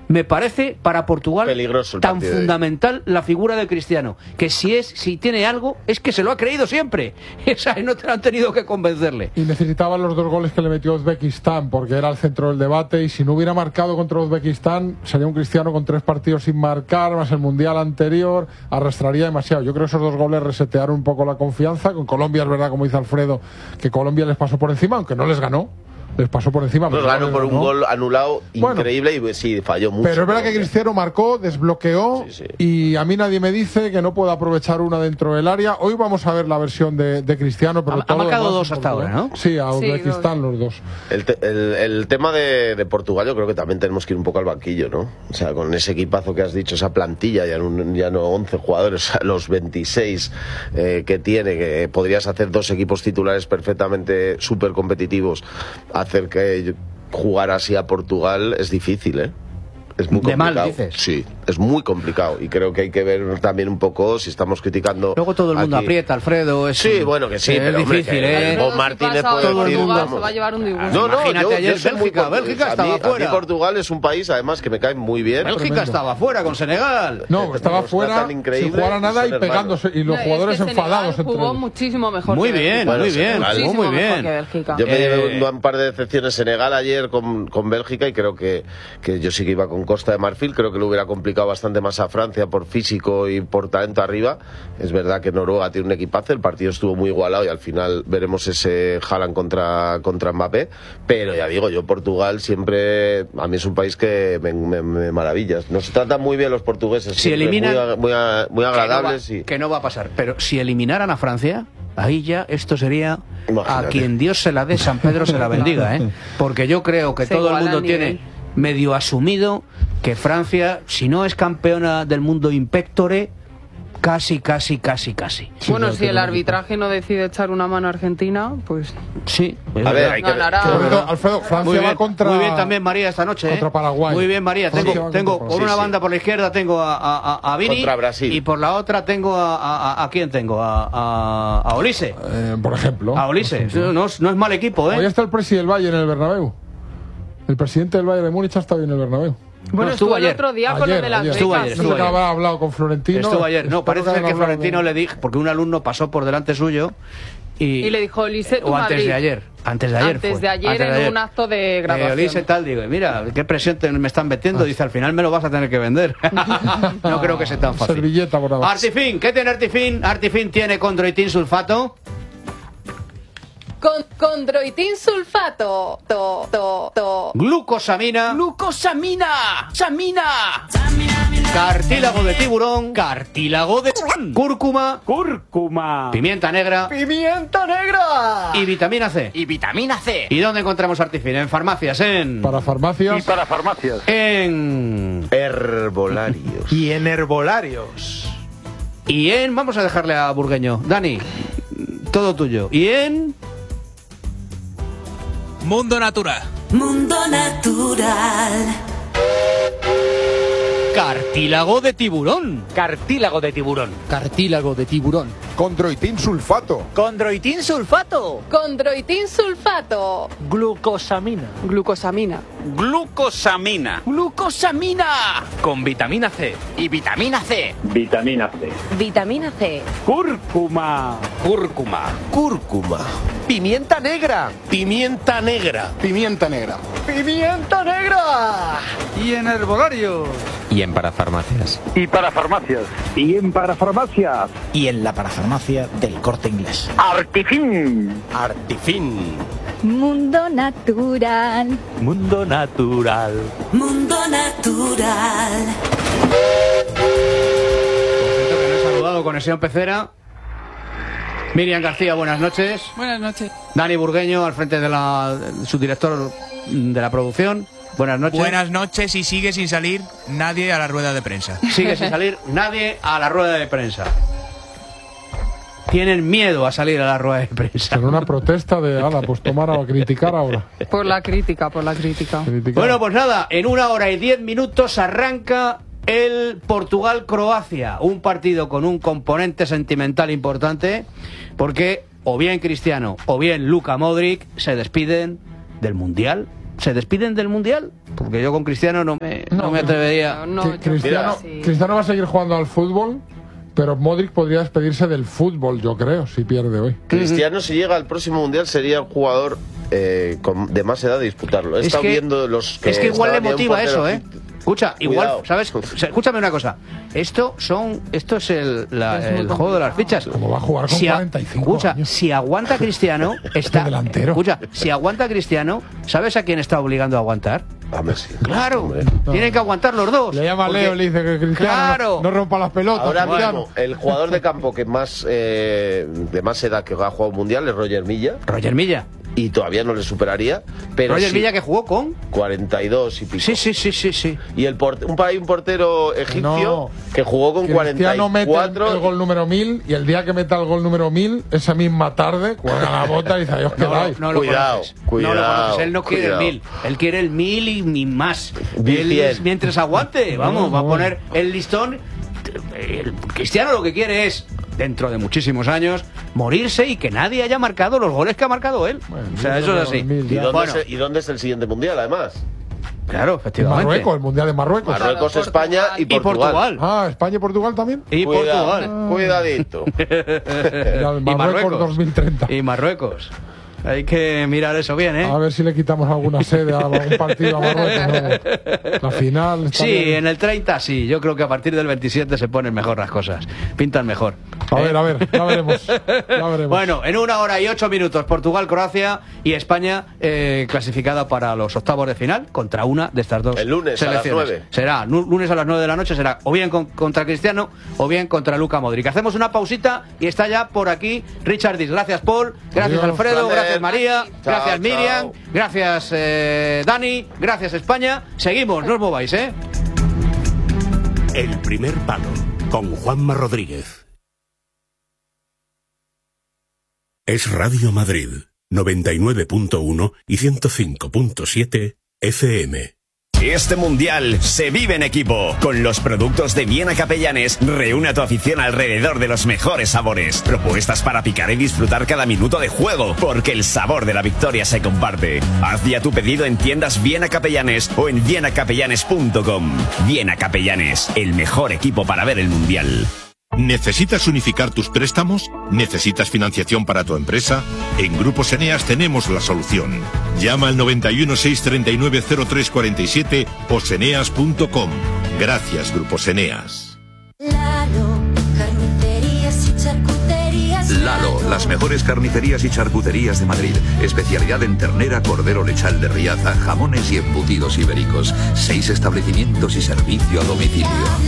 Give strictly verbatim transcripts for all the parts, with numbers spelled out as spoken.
Me parece para Portugal peligroso tan fundamental la figura de Cristiano, que si es si tiene algo es que se lo ha creído siempre. Esa no te han tenido que convencerle. Y necesitaba los dos goles que le metió Uzbekistán, porque era el centro del debate, y si no hubiera marcado contra Uzbekistán sería un Cristiano con tres partidos sin marcar, más el Mundial anterior, arrastraría demasiado. Yo creo que esos dos goles resetearon un poco la confianza. Con Colombia es verdad, como dice Alfredo, que Colombia les pasó por encima, aunque no les ganó. Les pasó por encima. Nos ganó por un ¿no? gol anulado increíble, bueno, y sí, falló mucho. Pero es verdad que Cristiano marcó, desbloqueó, sí, sí. Y a mí nadie me dice que no pueda aprovechar una dentro del área. Hoy vamos a ver la versión de, de Cristiano. Pero ha, ha marcado dos hasta ahora, ¿no? Sí, a Uzbekistán sí, los dos. El, te, el, el tema de, de Portugal, yo creo que también tenemos que ir un poco al banquillo, ¿no? O sea, con ese equipazo que has dicho, esa plantilla, ya no, ya no once jugadores, los veintiséis eh, que tiene, que podrías hacer dos equipos titulares perfectamente súper competitivos, hacer que jugar así a Portugal es difícil, ¿eh? Es muy complicado. De mal, dices. Sí, es muy complicado, y creo que hay que ver también un poco si estamos criticando. Luego todo el mundo aquí. aprieta, Alfredo. Es sí, bueno, que sí, es pero difícil, hombre, que ¿eh? Bob Martínez puede todo decir, el mundo vamos. se va a llevar un disgusto. No, no, imagínate yo, ayer yo Bélgica, muy, Bélgica a estaba mí, fuera. A mí Portugal es un país, además, que me cae muy bien. Bélgica tremendo. estaba fuera con Senegal. No, estaba fuera sin jugar a nada y pegándose, y los no, jugadores es que enfadados Senegal entre jugó ellos. muchísimo mejor. Muy que bien, bueno, muy bien, Senegal, muy bien. Yo me llevé Eh, un par de decepciones. Senegal ayer con, con Bélgica, y creo que, que yo sí que iba con Costa de Marfil. Creo que lo hubiera complicado bastante más a Francia por físico y por talento arriba. Es verdad que Noruega tiene un equipazo, el partido estuvo muy igualado y al final veremos ese Haaland contra, contra Mbappé, pero ya digo, yo Portugal siempre, a mí es un país que me, me, me maravillas. Nos tratan muy bien los portugueses, si eliminan, muy, muy, muy agradables. Que no, va, y... que no va a pasar, pero si eliminaran a Francia, ahí ya esto sería Imagínate. A quien Dios se la dé, San Pedro se la bendiga, ¿eh? Porque yo creo que se todo el mundo nivel. tiene medio asumido que Francia, si no es campeona del mundo in pectore, casi, casi, casi, casi. Bueno, si el arbitraje no decide echar una mano a Argentina, pues... Sí. A ver, hay que ver. Alfredo, Alfredo, Francia muy bien, va contra... muy bien también María esta noche, contra ¿eh? Paraguay. Muy bien, María. Francia Tengo, va tengo contra por Sí, una sí. banda por la izquierda tengo a, a, a Vini. Contra Brasil. Y por la otra tengo a... ¿A, a quién tengo? A, a, a Olise. Eh, por ejemplo. A Olise. Por ejemplo. No, es- no es mal equipo, ¿eh? Hoy está el presidente del Valle en el Bernabéu. El presidente del Bayern de Múnich ha estado en el Bernabéu. Bueno, estuvo estuvo el ayer. otro día con lo Ayer, de las ayer. Estuvo becas. ayer, No estuvo sé que ayer. habrá hablado con Florentino. Estuvo ayer. No, Espero parece que ser hayan que hablado Florentino de- le dijo, porque un alumno pasó por delante suyo y, Y le dijo, Olise, tu o antes Madrid. de ayer. Antes de ayer Antes fue. de ayer Antes de en un acto de graduación. Eh, Olise tal, digo, mira, qué presión te- me están metiendo. Dice, al final me lo vas a tener que vender. No creo que sea tan fácil. Servilleta por abajo. Artifin, ¿qué tiene Artifin? Artifin tiene condroitin sulfato. Con, condroitin sulfato. To, to, to. Glucosamina. ¡Glucosamina! ¡Samina! Cartílago de tiburón. Cartílago de cúrcuma. ¡Cúrcuma! Pimienta negra. ¡Pimienta negra! Y vitamina C. Y vitamina C. ¿Y dónde encontramos Artifin? En farmacias, en... Para farmacias. para farmacias. En... Herbolarios. Y en herbolarios. Y en... Vamos a dejarle a Burgueño. Dani, todo tuyo. Y en... Mundo Natural. Mundo Natural. Cartílago de tiburón. Cartílago de tiburón. Cartílago de tiburón. Condroitin sulfato. Condroitin sulfato. Condroitin sulfato. Glucosamina. Glucosamina. Glucosamina. Glucosamina. Con vitamina C. Y vitamina C. Vitamina C. Vitamina C. Cúrcuma. Cúrcuma. Cúrcuma. Pimienta negra. Pimienta negra. Pimienta negra. Pimienta negra. Y en herbolarios. Y en parafarmacias. Y para farmacias. Y en parafarmacias. Y en la parafarmacia del Corte Inglés. Artifin. Artifin. Mundo Natural. Mundo natural. Mundo Natural. Contento que no he saludado, Conexión Pecera. Miriam García, buenas noches. Buenas noches. Dani Burgueño, al frente de la subdirector de la producción. Buenas noches. Buenas noches, y sigue sin salir nadie a la rueda de prensa. Sigue sin salir nadie a la rueda de prensa. Tienen miedo a salir a la rueda de prensa. Será una protesta de, ala, pues tomar a criticar ahora. Por la crítica, por la crítica. Criticar. Bueno, pues nada, en una hora y diez minutos arranca el Portugal-Croacia. Un partido con un componente sentimental importante, porque o bien Cristiano o bien Luka Modric se despiden del Mundial ¿Se despiden del Mundial? Porque yo con Cristiano no me, no, no me atrevería. No, no, Cristiano, sí. Cristiano va a seguir jugando al fútbol, pero Modric podría despedirse del fútbol, yo creo, si pierde hoy. Cristiano, si llega al próximo Mundial, sería el jugador eh, con, de más edad de disputarlo. He es estado que, viendo los que Es que igual le motiva eso, ¿eh? Escucha, Cuidado. igual, ¿sabes? Escúchame una cosa. Esto son, esto es el, la, el juego de las fichas. Como va a jugar con si a, cuarenta y cinco escucha, años. Si aguanta Cristiano, está. delantero. Escucha, si aguanta Cristiano, ¿sabes a quién está obligando a aguantar? A Messi. Claro, no. Tienen que aguantar los dos. Le llama porque, Leo, le dice que Cristiano claro. no, no rompa las pelotas. Ahora Cristiano. mismo, el jugador de campo que más eh, de más edad que ha jugado mundial es Roger Milla. Roger Milla. Y todavía no le superaría. Pero Roger sí, Milla, que jugó con cuarenta y dos y pico. Sí, sí, sí, sí, sí. Y el port un país un portero egipcio no. que jugó con cuarenta y cuatro. Mete el, el gol número mil y el día que meta el gol número mil, esa misma tarde, cuelga la bota y dice, adiós, no, quedáis. No, no cuidado, lo conoces. cuidado. No lo conoces. Él no quiere cuidado. el mil. Él quiere el mil y ni más. Bien. Él, mientras aguante, vamos, va a poner el listón. El Cristiano lo que quiere es, dentro de muchísimos años, morirse y que nadie haya marcado los goles que ha marcado él. Bueno, o sea, eso es así. ¿Y dónde, bueno. es, ¿Y dónde es el siguiente mundial, además? Claro, efectivamente. Marruecos, el mundial de Marruecos. Marruecos, claro, España y Portugal. y Portugal. Ah, España y Portugal también. Y Cuidado, Portugal. Cuidadito. y Marruecos dos mil treinta. Y Marruecos. Hay que mirar eso bien, ¿eh? A ver si le quitamos alguna sede a algún partido a Marruecos. ¿No? La final. Está sí, bien. en el treinta sí. Yo creo que a partir del veintisiete se ponen mejor las cosas. Pintan mejor. A ¿eh? ver, a ver, ya veremos. Ya veremos. Bueno, en una hora y ocho minutos, Portugal, Croacia y España eh, clasificada para los octavos de final contra una de estas dos el lunes selecciones. A las nueve. Será lunes a las nueve de la noche, será o bien con, contra Cristiano o bien contra Luka Modric. Hacemos una pausita y está ya por aquí Richard Dis. Gracias, Paul. Gracias, Adiós. Alfredo. Placer. Gracias, María. Chao, gracias, Miriam. chao. Gracias, eh, Dani. Gracias, España. Seguimos, no os mováis, ¿eh? El primer palo con Juanma Rodríguez. Es Radio Madrid, noventa y nueve punto uno y ciento cinco punto siete F M. Este mundial se vive en equipo. Con los productos de Viena Capellanes, reúne a tu afición alrededor de los mejores sabores. Propuestas para picar y disfrutar cada minuto de juego, porque el sabor de la victoria se comparte. Haz ya tu pedido en tiendas Viena Capellanes o en viena capellanes punto com. Viena Capellanes, el mejor equipo para ver el mundial. ¿Necesitas unificar tus préstamos? ¿Necesitas financiación para tu empresa? En Grupos Eneas tenemos la solución. Llama al noventa y uno, seiscientos treinta y nueve, cero tres cuarenta y siete o seneas punto com. Gracias, Grupos Eneas. Lalo, carnicerías y charcuterías. Lalo, las mejores carnicerías y charcuterías de Madrid. Especialidad en ternera, cordero lechal de Riaza, jamones y embutidos ibéricos. Seis establecimientos y servicio a domicilio.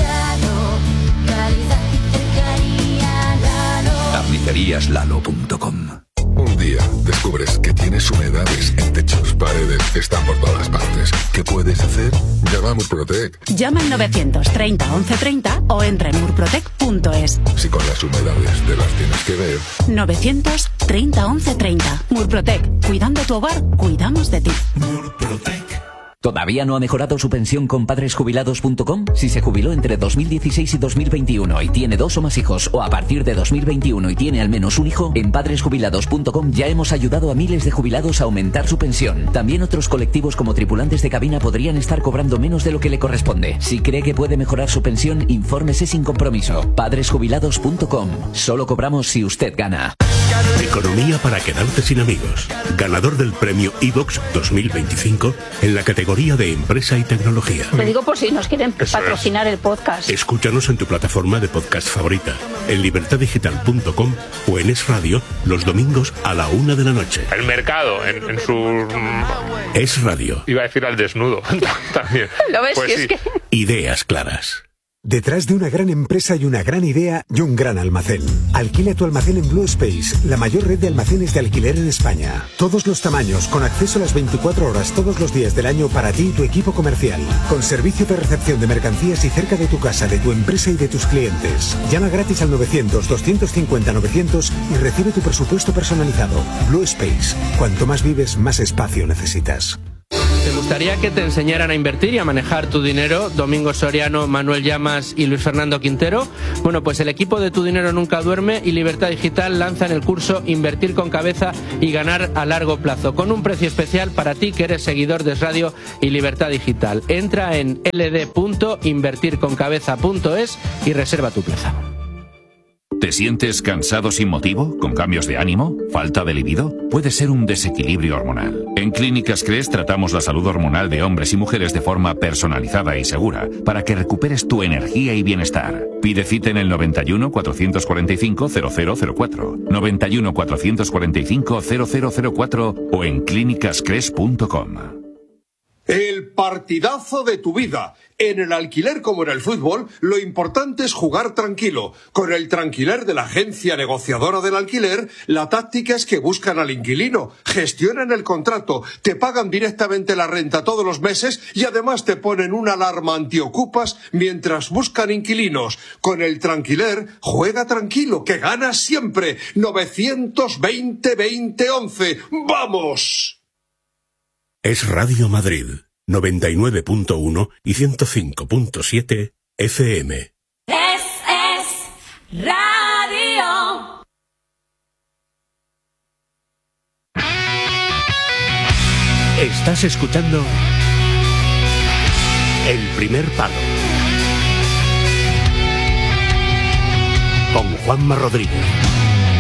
carnicerías lalo punto com. Un día descubres que tienes humedades en techos, paredes, están por todas partes. ¿Qué puedes hacer? Llama a Murprotec. Llama al novecientos treinta once treinta o entra en murprotec punto es. Si con las humedades te las tienes que ver. novecientos treinta once treinta. Murprotec. Cuidando tu hogar, cuidamos de ti. Murprotec. ¿Todavía no ha mejorado su pensión con padres jubilados punto com? Si se jubiló entre dos mil dieciséis y dos mil veintiuno y tiene dos o más hijos, o a partir de dos mil veintiuno y tiene al menos un hijo, en padres jubilados punto com ya hemos ayudado a miles de jubilados a aumentar su pensión. También otros colectivos como tripulantes de cabina podrían estar cobrando menos de lo que le corresponde. Si cree que puede mejorar su pensión, infórmese sin compromiso. padres jubilados punto com. Solo cobramos si usted gana. Economía para quedarte sin amigos. Ganador del premio iVox dos mil veinticinco en la categoría de empresa y tecnología. Te digo por si nos quieren Eso patrocinar es. el podcast. Escúchanos en tu plataforma de podcast favorita, en libertad digital punto com o en Es Radio los domingos a la una de la noche. El mercado en, en su... Es Radio. Iba a decir al desnudo también. ¿Lo ves? Pues que sí. es que... Ideas claras. Detrás de una gran empresa hay una gran idea y un gran almacén. Alquila tu almacén en Blue Space, la mayor red de almacenes de alquiler en España. Todos los tamaños, con acceso a las veinticuatro horas todos los días del año para ti y tu equipo comercial. Con servicio de recepción de mercancías y cerca de tu casa, de tu empresa y de tus clientes. Llama gratis al novecientos, doscientos cincuenta, novecientos y recibe tu presupuesto personalizado. Blue Space. Cuanto más vives, más espacio necesitas. ¿Te gustaría que te enseñaran a invertir y a manejar tu dinero? Domingo Soriano, Manuel Llamas y Luis Fernando Quintero. Bueno, pues el equipo de Tu Dinero Nunca Duerme y Libertad Digital lanzan el curso Invertir con Cabeza y Ganar a Largo Plazo, con un precio especial para ti que eres seguidor de Es Radio y Libertad Digital. Entra en l d punto invertir con cabeza punto es y reserva tu plaza. ¿Te sientes cansado sin motivo? ¿Con cambios de ánimo? ¿Falta de libido? Puede ser un desequilibrio hormonal. En Clínicas Cres tratamos la salud hormonal de hombres y mujeres de forma personalizada y segura para que recuperes tu energía y bienestar. Pide cita en el noventa y uno, cuatrocientos cuarenta y cinco, cero cero cero cuatro, noventa y uno, cuatrocientos cuarenta y cinco, cero cero cero cuatro o en clínicas cres punto com. El partidazo de tu vida. En el alquiler como en el fútbol, lo importante es jugar tranquilo. Con el Tranquiler de la agencia negociadora del alquiler, la táctica es que buscan al inquilino, gestionan el contrato, te pagan directamente la renta todos los meses y además te ponen una alarma antiocupas mientras buscan inquilinos. Con el Tranquiler, juega tranquilo, que ganas siempre. novecientos veinte, veinte, once. ¡Vamos! Es Radio Madrid, noventa y nueve punto uno y ciento cinco punto siete F M. Es, es radio. Estás escuchando El Primer Palo con Juanma Rodríguez.